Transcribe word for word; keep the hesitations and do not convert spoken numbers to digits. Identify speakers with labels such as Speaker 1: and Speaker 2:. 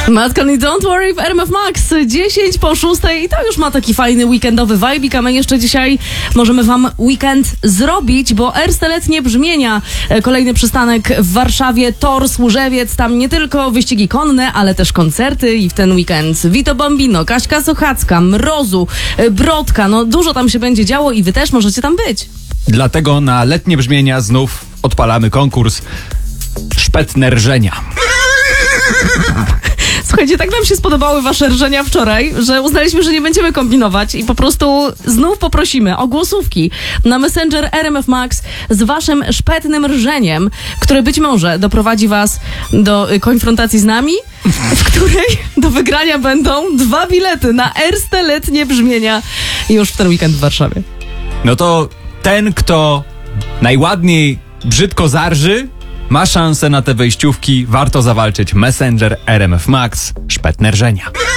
Speaker 1: Madcon i Don't Worry w R M F Max, dziesięć po szóstej i to już ma taki fajny weekendowy vibe, a my jeszcze dzisiaj możemy wam weekend zrobić, bo Erste Letnie Brzmienia, kolejny przystanek w Warszawie, Tor, Służewiec, tam nie tylko wyścigi konne, ale też koncerty i w ten weekend Vito Bambino, Kaśka Sochacka, Mrozu, Brodka, no dużo tam się będzie działo i wy też możecie tam być.
Speaker 2: Dlatego na Letnie Brzmienia znów odpalamy konkurs Szpetne Rżenia.
Speaker 1: Słuchajcie, tak nam się spodobały wasze rżenia wczoraj, że uznaliśmy, że nie będziemy kombinować i po prostu znów poprosimy o głosówki na Messenger R M F Max z waszym szpetnym rżeniem, które być może doprowadzi was do y, konfrontacji z nami, w której do wygrania będą dwa bilety na Erste Letnie Brzmienia już w ten weekend w Warszawie.
Speaker 2: No to ten, kto najładniej brzydko zarży, ma szansę na te wejściówki. Warto zawalczyć. Messenger R M F Max, Szpetne Rżenia.